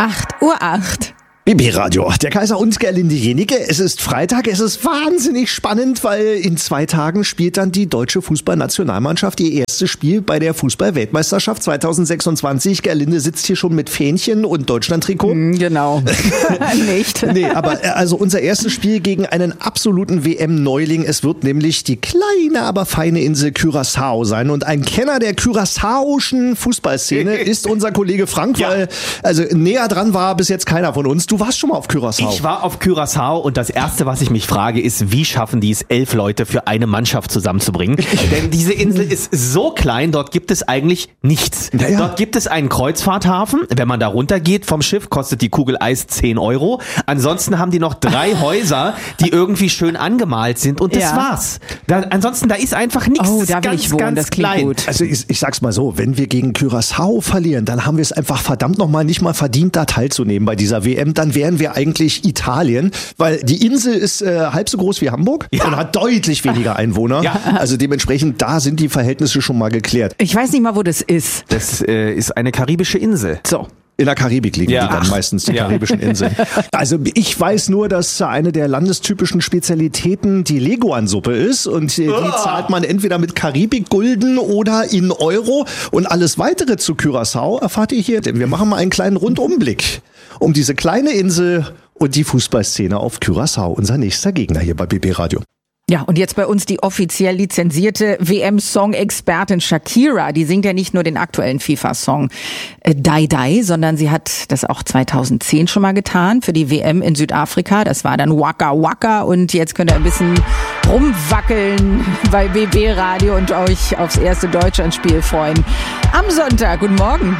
8:08 Uhr. BB Radio, der Kaiser und Gerlinde Jenike. Es ist Freitag, es ist wahnsinnig spannend, weil in 2 Tagen spielt dann die deutsche Fußballnationalmannschaft ihr erstes Spiel bei der Fußball-Weltmeisterschaft 2026. Gerlinde sitzt hier schon mit Fähnchen und Deutschland-Trikot. Genau. Nicht. Nee, aber also unser erstes Spiel gegen einen absoluten WM-Neuling. Es wird nämlich die kleine, aber feine Insel Curaçao sein. Und ein Kenner der curaçaoischen Fußballszene ist unser Kollege Frank, weil also näher dran war bis jetzt keiner von uns. Du warst schon mal auf Curaçao. Ich war auf Curaçao und das Erste, was ich mich frage, ist, wie schaffen die es, 11 Leute für eine Mannschaft zusammenzubringen? Denn diese Insel ist so klein, dort gibt es eigentlich nichts. Naja. Dort gibt es einen Kreuzfahrthafen. Wenn man da runtergeht vom Schiff, kostet die Kugel Eis 10 Euro. Ansonsten haben die noch 3 Häuser, die irgendwie schön angemalt sind und das war's. Ansonsten, da ist einfach nichts. Oh, da will ich wohnen, das klingt klein. gut. Also ich sag's mal so, wenn wir gegen Curaçao verlieren, dann haben wir es einfach verdammt nochmal nicht mal verdient, da teilzunehmen bei dieser WM. Dann wären wir eigentlich Italien, weil die Insel ist halb so groß wie Hamburg und hat deutlich weniger Einwohner. Ja. Also dementsprechend, da sind die Verhältnisse schon mal geklärt. Ich weiß nicht mal, wo das ist. Das ist eine karibische Insel. So. In der Karibik liegen die dann meistens, die karibischen Inseln. Also ich weiß nur, dass eine der landestypischen Spezialitäten die Leguan-Suppe ist und die zahlt man entweder mit Karibik-Gulden oder in Euro und alles weitere zu Curaçao erfahrt ihr hier, denn wir machen mal einen kleinen Rundumblick um diese kleine Insel und die Fußballszene auf Curaçao, unser nächster Gegner hier bei BB Radio. Ja, und jetzt bei uns die offiziell lizenzierte WM-Song-Expertin Shakira. Die singt ja nicht nur den aktuellen FIFA-Song Die Die, sondern sie hat das auch 2010 schon mal getan für die WM in Südafrika. Das war dann Waka Waka und jetzt könnt ihr ein bisschen rumwackeln bei BB Radio und euch aufs erste Deutschlandspiel freuen. Am Sonntag. Guten Morgen.